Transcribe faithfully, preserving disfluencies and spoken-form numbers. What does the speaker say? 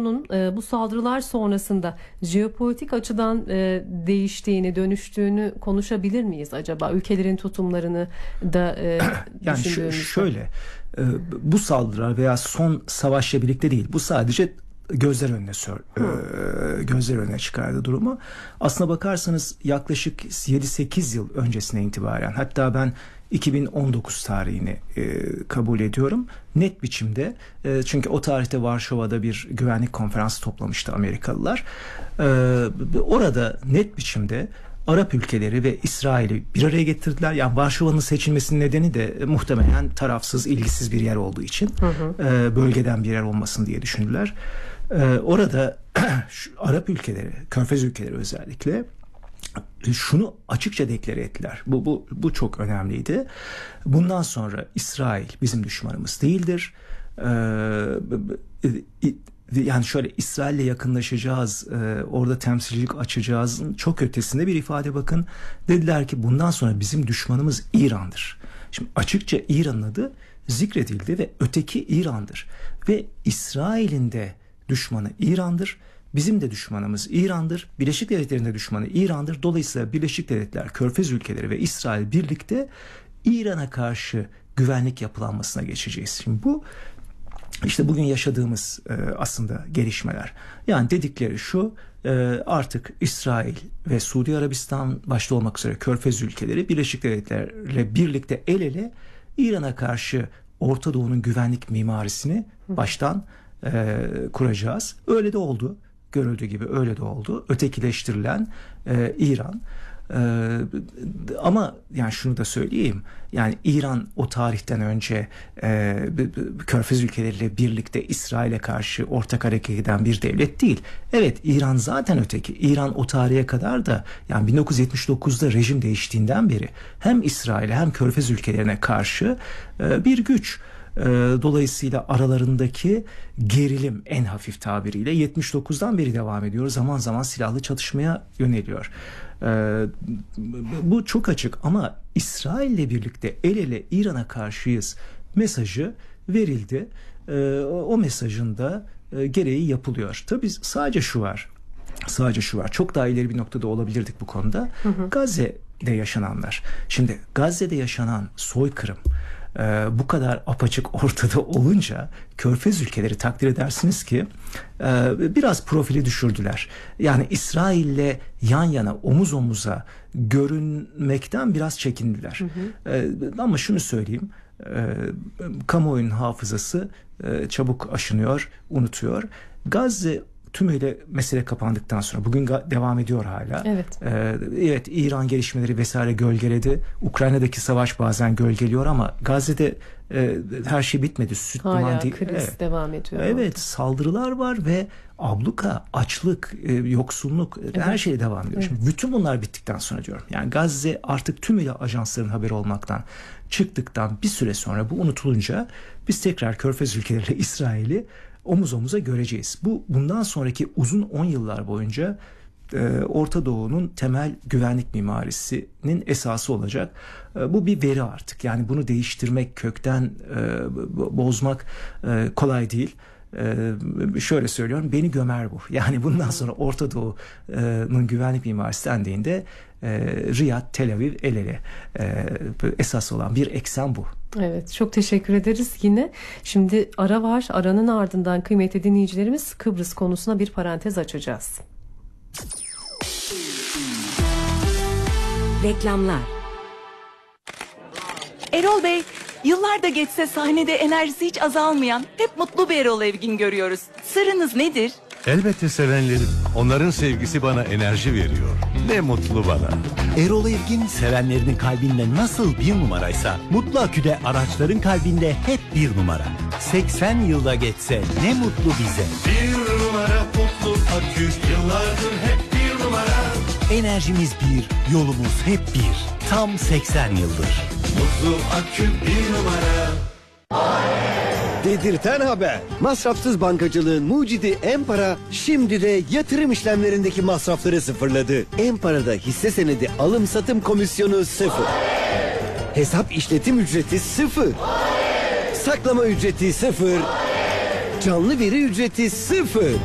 tablosunun e, bu saldırılar sonrasında jeopolitik açıdan e, değiştiğini, dönüştüğünü konuşabilir miyiz acaba? Ülkelerin tutumlarını da e, yani düşündüğümüzde. Şöyle, e, bu saldırılar veya son savaşla birlikte değil. Bu sadece gözler önüne sör, e, gözler önüne çıkardı durumu. Aslına bakarsanız yaklaşık yedi sekiz yıl öncesine itibaren, hatta ben iki bin on dokuz tarihini e, kabul ediyorum. Net biçimde, e, çünkü o tarihte Varşova'da bir güvenlik konferansı toplamıştı Amerikalılar. E, orada net biçimde Arap ülkeleri ve İsrail'i bir araya getirdiler. Yani Varşova'nın seçilmesinin nedeni de e, muhtemelen tarafsız, ilgisiz bir yer olduğu için, hı hı. E, bölgeden bir yer olmasın diye düşündüler. E, orada şu Arap ülkeleri, Körfez ülkeleri özellikle şunu açıkça deklare ettiler. Bu, bu, bu çok önemliydi. Bundan sonra İsrail bizim düşmanımız değildir. Ee, yani şöyle, İsrail'le yakınlaşacağız, e, orada temsilcilik açacağızın çok ötesinde bir ifade bakın. Dediler ki bundan sonra bizim düşmanımız İran'dır. Şimdi açıkça İran'ın adı zikredildi ve öteki İran'dır. Ve İsrail'in de düşmanı İran'dır. Bizim de düşmanımız İran'dır. Birleşik Devletler'in de düşmanı İran'dır. Dolayısıyla Birleşik Devletler, Körfez ülkeleri ve İsrail birlikte İran'a karşı güvenlik yapılanmasına geçeceğiz. Şimdi bu işte bugün yaşadığımız e, aslında gelişmeler. Yani dedikleri şu, e, artık İsrail ve Suudi Arabistan başta olmak üzere Körfez ülkeleri Birleşik Devletler'le birlikte el ele İran'a karşı Orta Doğu'nun güvenlik mimarisini baştan e, kuracağız. Öyle de oldu. Görüldüğü gibi öyle de oldu. Ötekileştirilen e, İran. E, ama yani şunu da söyleyeyim. Yani İran o tarihten önce e, Körfez ülkeleriyle birlikte İsrail'e karşı ortak hareket eden bir devlet değil. Evet, İran zaten öteki. İran o tarihe kadar da, yani bin dokuz yüz yetmiş dokuzda rejim değiştiğinden beri hem İsrail'e hem Körfez ülkelerine karşı e, bir güç. Dolayısıyla aralarındaki gerilim en hafif tabiriyle yetmiş dokuzdan beri devam ediyor. Zaman zaman silahlı çatışmaya yöneliyor. Bu çok açık, ama İsrail'le birlikte el ele İran'a karşıyız mesajı verildi. O mesajın da gereği yapılıyor. Tabii sadece şu var. Sadece şu var. Çok daha ileri bir noktada olabilirdik bu konuda. Hı hı. Gazze'de yaşananlar. Şimdi Gazze'de yaşanan soykırım Ee, bu kadar apaçık ortada olunca Körfez ülkeleri, takdir edersiniz ki e, biraz profili düşürdüler. Yani İsrail'le yan yana, omuz omuza görünmekten biraz çekindiler. Hı hı. E, ama şunu söyleyeyim, e, kamuoyunun hafızası e, çabuk aşınıyor, unutuyor. Gazze tümüyle mesele kapandıktan sonra, bugün devam ediyor hala. Evet. Ee, evet, İran gelişmeleri vesaire gölgeledi. Ukrayna'daki savaş bazen gölgeliyor, ama Gazze'de e, her şey bitmedi. Süt, hala kriz evet. devam ediyor. Evet, orada saldırılar var ve abluka, açlık, e, yoksulluk, evet. her şey devam ediyor. Evet. Şimdi bütün bunlar bittikten sonra diyorum. Yani Gazze artık tümüyle ajansların haberi olmaktan çıktıktan bir süre sonra, bu unutulunca biz tekrar Körfez ülkeleriyle İsrail'i omuz omuza göreceğiz. Bu bundan sonraki uzun on yıllar boyunca e, Orta Doğu'nun temel güvenlik mimarisinin esası olacak. E, bu bir veri artık. Yani bunu değiştirmek, kökten e, bozmak e, kolay değil. Ee, şöyle söylüyorum, beni gömer bu. Yani bundan sonra Orta Doğu'nun güvenlik mimarisi dendiğinde e, Riyad, Tel Aviv el ele e, esas olan bir eksen bu. Evet, çok teşekkür ederiz yine. Şimdi ara var. Aranın ardından kıymetli dinleyicilerimiz, Kıbrıs konusuna bir parantez açacağız. Reklamlar. Erol Bey, yıllar da geçse sahnede enerjisi hiç azalmayan, hep mutlu bir Erol Evgin görüyoruz. Sırrınız nedir? Elbette sevenlerim. Onların sevgisi bana enerji veriyor. Ne mutlu bana. Erol Evgin sevenlerinin kalbinde nasıl bir numaraysa, Mutlu Akü'de araçların kalbinde hep bir numara. seksen yılda geçse ne mutlu bize. Bir numara Mutlu Akü, yıllardır hep bir numara. Enerjimiz bir, yolumuz hep bir. Tam seksen yıldır. Mutlu Akü bir numara. Dedirten haber. Masrafsız bankacılığın mucidi Empara şimdi de yatırım işlemlerindeki masrafları sıfırladı. Empara'da hisse senedi alım satım komisyonu sıfır. Hesap işletim ücreti sıfır. Saklama ücreti sıfır. Canlı veri ücreti sıfır.